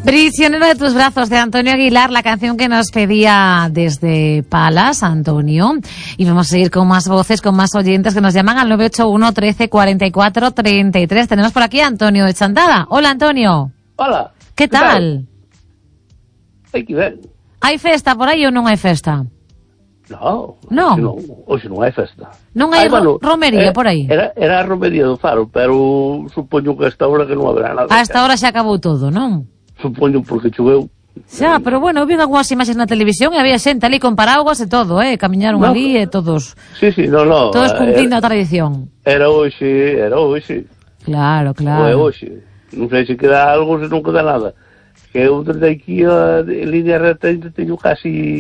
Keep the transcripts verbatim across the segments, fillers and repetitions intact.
Prisionero de tus brazos, de Antonio Aguilar, la canción que nos pedía desde Palas, Antonio. Y vamos a seguir con más voces, con más oyentes que nos llaman al nueve ocho uno, trece, cuarenta y cuatro, treinta y tres. Tenemos por aquí a Antonio de Chantada. Hola, Antonio. Hola. ¿Qué, ¿Qué tal? tal? Hai que ver. Hai festa por aí ou non hai festa? No, non. non, hoxe non hai festa. Non hai, hai ro bueno, romería eh, por aí? Era, era a romería do Faro, pero supoño que esta hora que non haberá nada. A esta hora xa acabou todo, non? Supoño porque choveu. Xa, pero bueno, eu vi algunhas imaxes na televisión e había xente ali con paraguas e todo, eh, camiñaron no, ali e todos. Sí, sí, no, no. Todos cumplindo era, a tradición. Era hoxe, era hoxe. Claro, claro. Ou é hoxe. Non sei se queda algo, se non queda nada. Que eu desde aquí a línea recta teño casi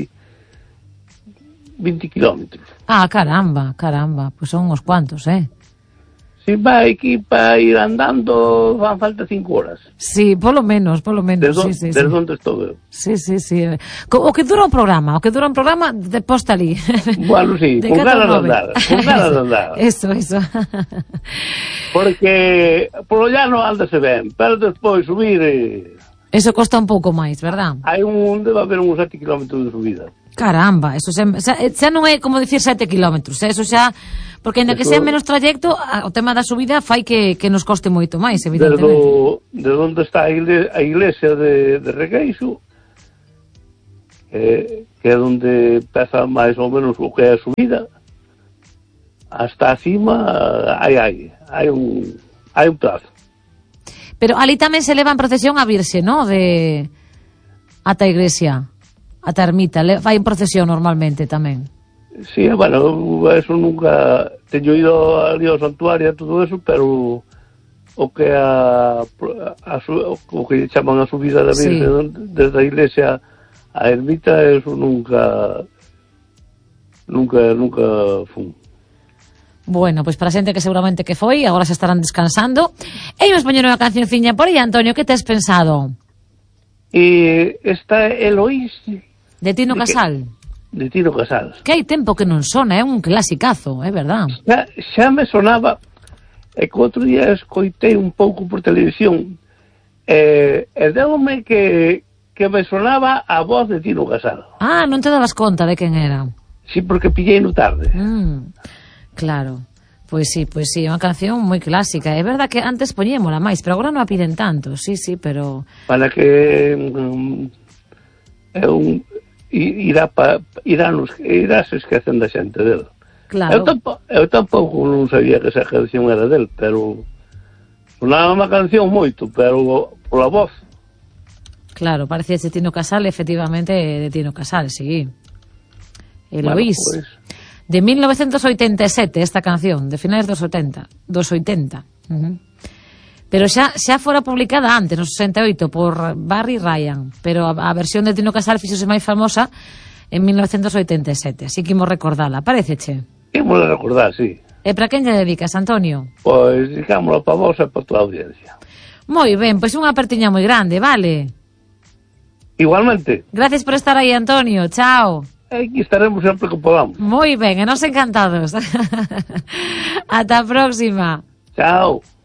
vinte kilómetros. Ah, caramba, caramba, pois pues son uns cuantos, eh. Si vai aquí para ir andando van falta cinco horas. Sí, polo menos, polo menos. Desde, sí, sí, desde sí. onde estou eu. Sí, sí, sí. O que dura un programa, o que dura un programa, de posta ali. Bueno, sí, con ganas de andar, con ganas de andar. Eso, eso. Porque polo llano andase ben, pero despois subir... Eh... Eso costa un pouco máis, verdad? Hai un, debe haber uns sete kilómetros de subida. Caramba, eso xa, xa, xa non é como dicir sete kilómetros, eso xa, porque ainda que sea menos trayecto, o tema da subida fai que, que nos coste moito máis, evidentemente. Desde, desde onde está a iglesia, a iglesia de, de Regueixo, eh, que é onde pesa máis ou menos o que é a subida, hasta acima hai hai, hai un, hai un plazo. Pero ali tamén se leva en procesión a Virxe, ¿no? De ata a iglesia, ata a ermita, vai en procesión normalmente tamén. Sí, bueno, eso nunca teño ido ali ao santuario e todo eso, pero o que a, a o que chaman a subida da Virxe, sí, desde a iglesia a ermita, eso nunca nunca nunca fun. Bueno, pois pues para a xente que seguramente que foi, agora se estarán descansando. E imos poñer unha cancionciña por aí, Antonio, que tes pensado? E esta Eloís... De Tino de Casal. Que, de Tino Casal. Que hai tempo que non sona, é un clasicazo, é verdad. Xa, xa me sonaba, e que outro día escoitei un pouco por televisión, e, e deu-me que, que me sonaba a voz de Tino Casal. Ah, non te dabas conta de quen era? Sí, porque pillei no tarde. Mm. Claro, pois sí, pois sí, é unha canción moi clásica. É verdad que antes poñémola máis, pero agora non a piden tanto, sí, sí, pero... Para que um, é un... irá pa, irá, nos, irá se esquecen da xente del. Claro. Eu tampouco, eu tampouco non sabía que esa canción era del, pero... Sonaba unha canción moito, pero pola voz. Claro, parecía de Tino Casal, efectivamente, de Tino Casal, sí. Eloís. Bueno, pues... De mil novecientos oitenta e sete esta canción, de finais dos oitenta, dos oitenta. Uh-huh. Pero xa xa fora publicada antes, no sesenta e oito, por Barry Ryan, pero a, a versión de Tino Casal fixose máis famosa en mil novecientos oitenta e sete, así que imos recordala, paréceche? Imos recordar, sí. E para quen lle dedicas, Antonio? Pois, dicámoslo para vos e para toda a audiencia. Moi ben, pois unha apertiña moi grande, vale? Igualmente. Gracias por estar aí, Antonio, chao. Aquí estaremos sempre que podamos. Moi ben, e nos encantados. Ata a próxima. Chao.